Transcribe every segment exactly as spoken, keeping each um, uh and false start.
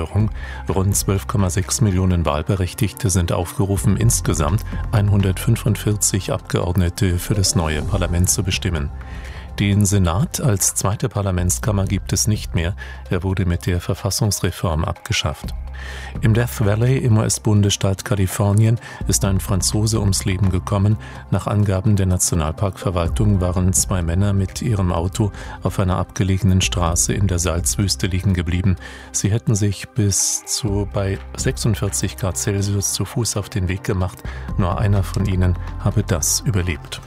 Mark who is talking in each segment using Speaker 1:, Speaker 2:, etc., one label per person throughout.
Speaker 1: Änderung. Rund zwölf Komma sechs Millionen Wahlberechtigte sind aufgerufen, insgesamt hundertfünfundvierzig Abgeordnete für das neue Parlament zu bestimmen. Den Senat als zweite Parlamentskammer gibt es nicht mehr. Er wurde mit der Verfassungsreform abgeschafft. Im Death Valley im U S-Bundesstaat Kalifornien ist ein Franzose ums Leben gekommen. Nach Angaben der Nationalparkverwaltung waren zwei Männer mit ihrem Auto auf einer abgelegenen Straße in der Salzwüste liegen geblieben. Sie hätten sich bis zu bei sechsundvierzig Grad Celsius zu Fuß auf den Weg gemacht. Nur einer von ihnen habe das überlebt.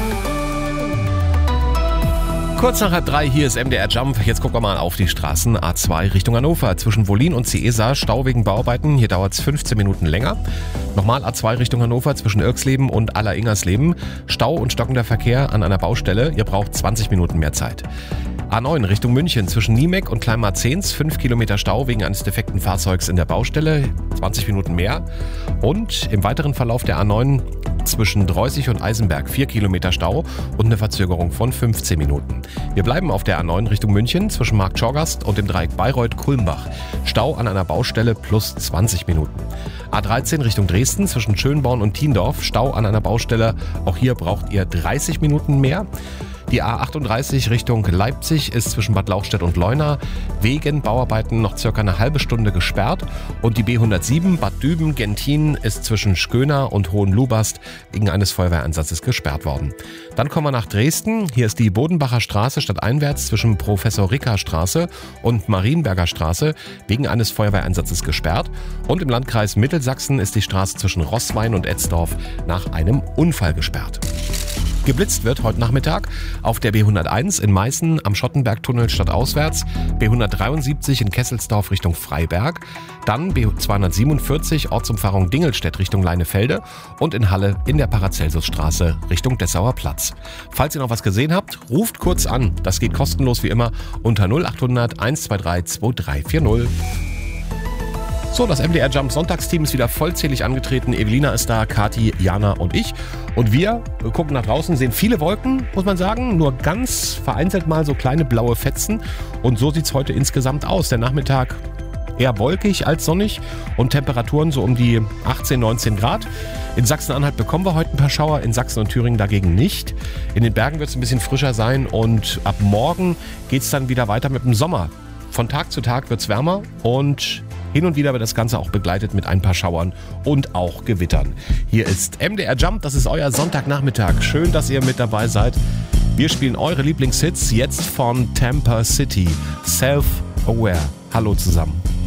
Speaker 2: Kurz nach halb drei, hier ist M D R Jump. Jetzt gucken wir mal auf die Straßen. A zwei Richtung Hannover. Zwischen Wollin und Ciesa Stau wegen Bauarbeiten. Hier dauert es fünfzehn Minuten länger. Nochmal A zwei Richtung Hannover zwischen Irksleben und Aller-Ingersleben. Stau und stockender Verkehr an einer Baustelle. Ihr braucht zwanzig Minuten mehr Zeit. A neun Richtung München zwischen Niemek und Kleinmarzens, fünf Kilometer Stau wegen eines defekten Fahrzeugs in der Baustelle, zwanzig Minuten mehr. Und im weiteren Verlauf der A neun zwischen Dreußig und Eisenberg, vier Kilometer Stau und eine Verzögerung von fünfzehn Minuten. Wir bleiben auf der A neun Richtung München zwischen Marktschorgast und dem Dreieck Bayreuth-Kulmbach. Stau an einer Baustelle plus zwanzig Minuten. A dreizehn Richtung Dresden zwischen Schönborn und Tiendorf, Stau an einer Baustelle. Auch hier braucht ihr dreißig Minuten mehr. Die A achtunddreißig Richtung Leipzig ist zwischen Bad Lauchstädt und Leuna wegen Bauarbeiten noch circa eine halbe Stunde gesperrt. Und die B hundertsieben Bad Düben-Gentin ist zwischen Schköner und Hohenlubast wegen eines Feuerwehreinsatzes gesperrt worden. Dann kommen wir nach Dresden. Hier ist die Bodenbacher Straße stadteinwärts zwischen Professor-Ricker-Straße und Marienberger Straße wegen eines Feuerwehreinsatzes gesperrt. Und im Landkreis Mittelsachsen ist die Straße zwischen Roßwein und Etzdorf nach einem Unfall gesperrt. Geblitzt wird heute Nachmittag auf der B hunderteins in Meißen am Schottenbergtunnel stadtauswärts, B hundertdreiundsiebzig in Kesselsdorf Richtung Freiberg, dann B zweihundertsiebenundvierzig Ortsumfahrung Dingelstedt Richtung Leinefelde und in Halle in der Paracelsusstraße Richtung Dessauer Platz. Falls ihr noch was gesehen habt, ruft kurz an. Das geht kostenlos wie immer unter null achthundert eins zwei drei zwei drei vier null. So, das M D R Jump Sonntagsteam ist wieder vollzählig angetreten. Evelina ist da, Kathi, Jana und ich. Und wir gucken nach draußen, sehen viele Wolken, muss man sagen. Nur ganz vereinzelt mal so kleine blaue Fetzen. Und so sieht's heute insgesamt aus. Der Nachmittag eher wolkig als sonnig und Temperaturen so um die achtzehn, neunzehn Grad. In Sachsen-Anhalt bekommen wir heute ein paar Schauer, in Sachsen und Thüringen dagegen nicht. In den Bergen wird es ein bisschen frischer sein und ab morgen geht's dann wieder weiter mit dem Sommer. Von Tag zu Tag wird's wärmer und hin und wieder wird das Ganze auch begleitet mit ein paar Schauern und auch Gewittern. Hier ist M D R Jump, das ist euer Sonntagnachmittag. Schön, dass ihr mit dabei seid. Wir spielen eure Lieblingshits jetzt von Tampa City. Self-Aware. Hallo zusammen.